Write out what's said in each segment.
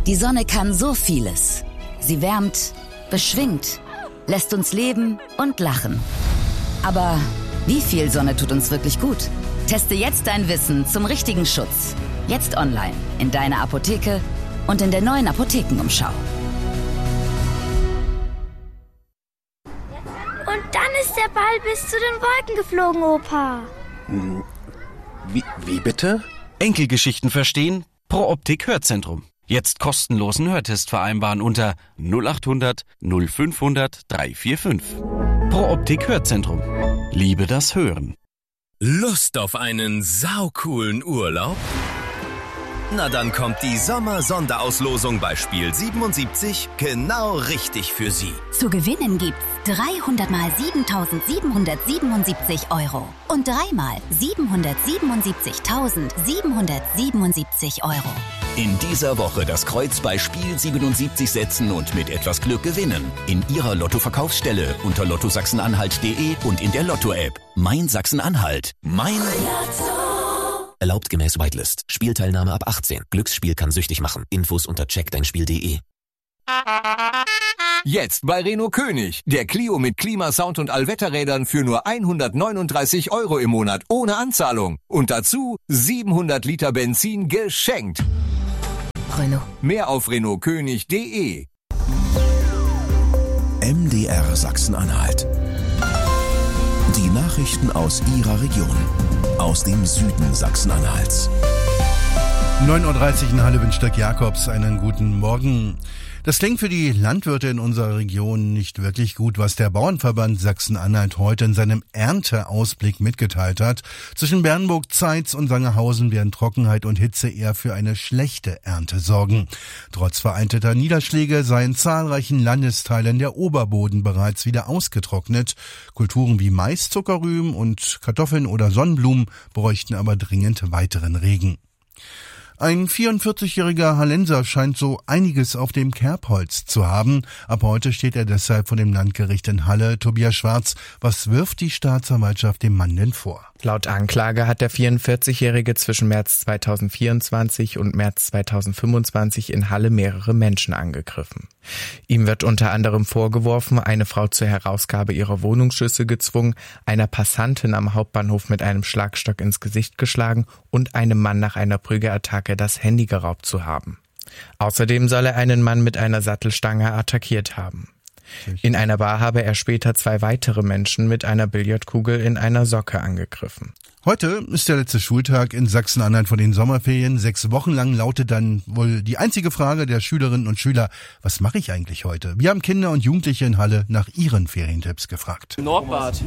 Die Sonne kann so vieles. Sie wärmt, beschwingt, lässt uns leben und lachen. Aber wie viel Sonne tut uns wirklich gut? Teste jetzt dein Wissen zum richtigen Schutz. Jetzt online, in deiner Apotheke und in der neuen Apothekenumschau. Und dann ist der Ball bis zu den Wolken geflogen, Opa. Wie bitte? Enkelgeschichten verstehen? Pro Optik Hörzentrum. Jetzt kostenlosen Hörtest vereinbaren unter 0800 0500 345. Pro Optik Hörzentrum. Liebe das Hören. Lust auf einen saucoolen Urlaub? Na dann kommt die Sommer-Sonderauslosung bei Spiel 77 genau richtig für Sie. Zu gewinnen gibt's 300 mal 7.777 € und 3 mal 777.777 €. In dieser Woche das Kreuz bei Spiel 77 setzen und mit etwas Glück gewinnen. In Ihrer Lotto-Verkaufsstelle unter lottosachsen-anhalt.de und in der Lotto-App. Mein Sachsen-Anhalt. Mein Erlaubt gemäß Whitelist. Spielteilnahme ab 18. Glücksspiel kann süchtig machen. Infos unter checkdeinspiel.de. Jetzt bei Renault König. Der Clio mit Klima, Sound und Allwetterrädern für nur 139 € im Monat ohne Anzahlung. Und dazu 700 Liter Benzin geschenkt. Renault. Mehr auf renaultkönig.de. MDR Sachsen-Anhalt. Die Nachrichten aus Ihrer Region. Aus dem Süden Sachsen-Anhalts. 9.30 Uhr in Halle wünscht Dirk Jakobs einen guten Morgen. Das klingt für die Landwirte in unserer Region nicht wirklich gut, was der Bauernverband Sachsen-Anhalt heute in seinem Ernteausblick mitgeteilt hat. Zwischen Bernburg, Zeitz und Sangerhausen werden Trockenheit und Hitze eher für eine schlechte Ernte sorgen. Trotz vereinzelter Niederschläge sei in zahlreichen Landesteilen der Oberboden bereits wieder ausgetrocknet. Kulturen wie Mais, Zuckerrüben und Kartoffeln oder Sonnenblumen bräuchten aber dringend weiteren Regen. Ein 44-jähriger Hallenser scheint so einiges auf dem Kerbholz zu haben. Ab heute steht er deshalb vor dem Landgericht in Halle. Tobias Schwarz, was wirft die Staatsanwaltschaft dem Mann denn vor? Laut Anklage hat der 44-Jährige zwischen März 2024 und März 2025 in Halle mehrere Menschen angegriffen. Ihm wird unter anderem vorgeworfen, eine Frau zur Herausgabe ihrer Wohnungsschlüssel gezwungen, einer Passantin am Hauptbahnhof mit einem Schlagstock ins Gesicht geschlagen und einem Mann nach einer Prügelattacke das Handy geraubt zu haben. Außerdem soll er einen Mann mit einer Sattelstange attackiert haben. In einer Bar habe er später 2 weitere Menschen mit einer Billardkugel in einer Socke angegriffen. Heute ist der letzte Schultag in Sachsen-Anhalt vor den Sommerferien. 6 Wochen lang lautet dann wohl die einzige Frage der Schülerinnen und Schüler: Was mache ich eigentlich heute? Wir haben Kinder und Jugendliche in Halle nach ihren Ferientipps gefragt. Nordbad,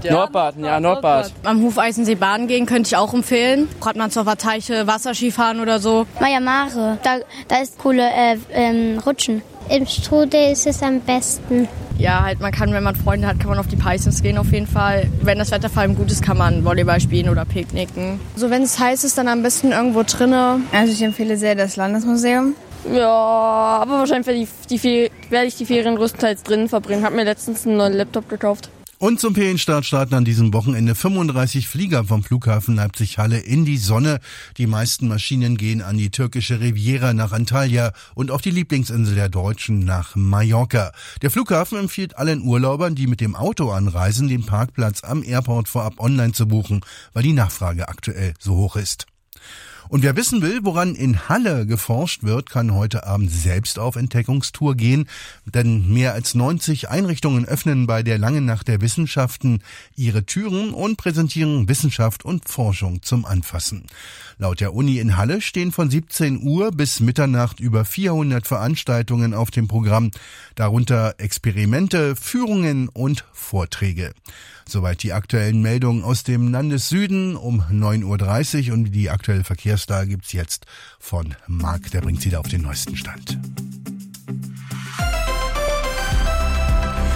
Am Hufeisensee baden gehen könnte ich auch empfehlen. Gerade mal zur Verteiche, Wasserskifahren oder so. Maya Mare, da ist coole Rutschen. Im Strudel ist es am besten. Ja, halt man kann, wenn man Freunde hat, kann man auf die Paisens gehen auf jeden Fall. Wenn das Wetter vor allem gut ist, kann man Volleyball spielen oder picknicken. So, wenn es heiß ist, dann am besten irgendwo drinne. Also ich empfehle sehr das Landesmuseum. Ja, aber wahrscheinlich werde ich die Ferien größtenteils drinnen verbringen. Hab mir letztens einen neuen Laptop gekauft. Und zum Ferienstart starten an diesem Wochenende 35 Flieger vom Flughafen Leipzig-Halle in die Sonne. Die meisten Maschinen gehen an die türkische Riviera nach Antalya und auf die Lieblingsinsel der Deutschen nach Mallorca. Der Flughafen empfiehlt allen Urlaubern, die mit dem Auto anreisen, den Parkplatz am Airport vorab online zu buchen, weil die Nachfrage aktuell so hoch ist. Und wer wissen will, woran in Halle geforscht wird, kann heute Abend selbst auf Entdeckungstour gehen, denn mehr als 90 Einrichtungen öffnen bei der Langen Nacht der Wissenschaften ihre Türen und präsentieren Wissenschaft und Forschung zum Anfassen. Laut der Uni in Halle stehen von 17 Uhr bis Mitternacht über 400 Veranstaltungen auf dem Programm, darunter Experimente, Führungen und Vorträge. Soweit die aktuellen Meldungen aus dem Landessüden um 9.30 Uhr und die aktuelle Verkehrslage gibt's jetzt von Marc, der bringt sie da auf den neuesten Stand.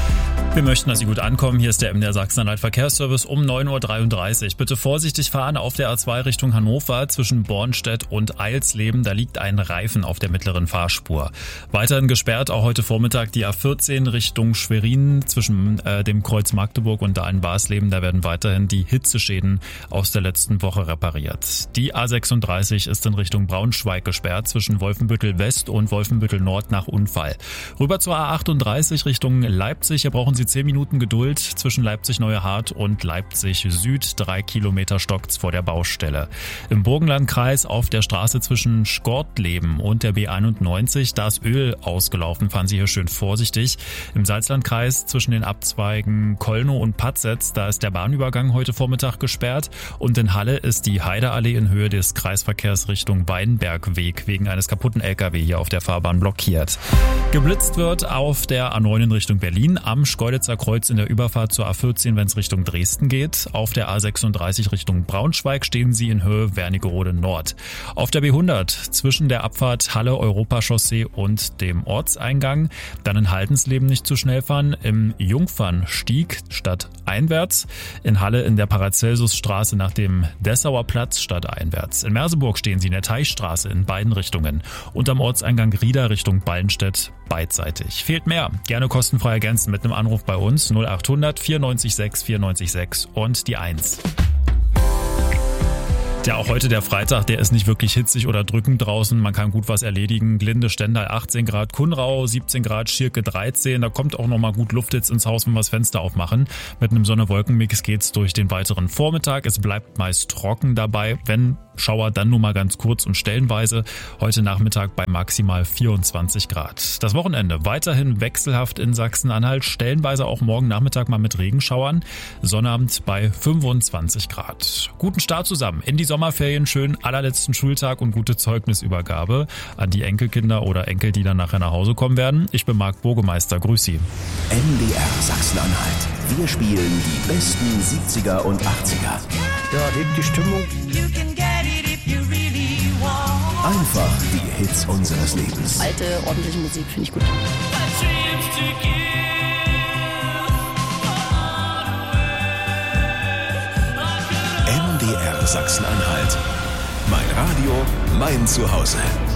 Wir möchten, dass Sie gut ankommen. Hier ist der MDR Sachsen-Anhalt Verkehrsservice um 9.33 Uhr. Bitte vorsichtig fahren auf der A2 Richtung Hannover zwischen Bornstedt und Eilsleben. Da liegt ein Reifen auf der mittleren Fahrspur. Weiterhin gesperrt auch heute Vormittag die A14 Richtung Schwerin zwischen dem Kreuz Magdeburg und Dahlen-Barsleben. Da werden weiterhin die Hitzeschäden aus der letzten Woche repariert. Die A36 ist in Richtung Braunschweig gesperrt zwischen Wolfenbüttel West und Wolfenbüttel Nord nach Unfall. Rüber zur A38 Richtung Leipzig. Hier brauchen Sie 10 Minuten Geduld zwischen Leipzig-Neuehart und Leipzig-Süd. 3 Kilometer stockt's vor der Baustelle. Im Burgenlandkreis auf der Straße zwischen Schkortleben und der B91, da ist Öl ausgelaufen. Fahren Sie hier schön vorsichtig. Im Salzlandkreis zwischen den Abzweigen Kollnow und Patzetz, da ist der Bahnübergang heute Vormittag gesperrt. Und in Halle ist die Heideallee in Höhe des Kreisverkehrs Richtung Weinbergweg wegen eines kaputten LKW hier auf der Fahrbahn blockiert. Geblitzt wird auf der A9 in Richtung Berlin am Schkeuditzer Kreuz in der Überfahrt zur A14, wenn es Richtung Dresden geht. Auf der A36 Richtung Braunschweig stehen Sie in Höhe Wernigerode Nord. Auf der B100 zwischen der Abfahrt Halle Europachaussee und dem Ortseingang. Dann in Haldensleben nicht zu schnell fahren. Im Jungfernstieg stadteinwärts. In Halle in der Paracelsusstraße nach dem Dessauer Platz stadteinwärts. In Merseburg stehen Sie in der Teichstraße in beiden Richtungen. Und am Ortseingang Rieda Richtung Ballenstedt beidseitig. Fehlt mehr? Gerne kostenfrei ergänzen mit einem Anruf bei uns 0800 94 6 94 6 und die 1. Ja, auch heute der Freitag, der ist nicht wirklich hitzig oder drückend draußen. Man kann gut was erledigen. Glinde, Stendal 18 Grad, Kuhnrau 17 Grad, Schirke 13. Da kommt auch nochmal gut Luft jetzt ins Haus, wenn wir das Fenster aufmachen. Mit einem Sonne-Wolken-Mix geht's durch den weiteren Vormittag. Es bleibt meist trocken dabei. Wenn Schauer, dann nur mal ganz kurz und stellenweise. Heute Nachmittag bei maximal 24 Grad. Das Wochenende weiterhin wechselhaft in Sachsen-Anhalt. Stellenweise auch morgen Nachmittag mal mit Regenschauern. Sonnabend bei 25 Grad. Guten Start zusammen in die Sommerferien, schönen allerletzten Schultag und gute Zeugnisübergabe an die Enkelkinder oder Enkel, die dann nachher nach Hause kommen werden. Ich bin Marc Burgemeister, grüß Sie. MDR Sachsen-Anhalt. Wir spielen die besten 70er und 80er. Ja, hebt die Stimmung. Einfach die Hits unseres Lebens. Alte, ordentliche Musik finde ich gut. MDR Sachsen-Anhalt. Mein Radio, mein Zuhause.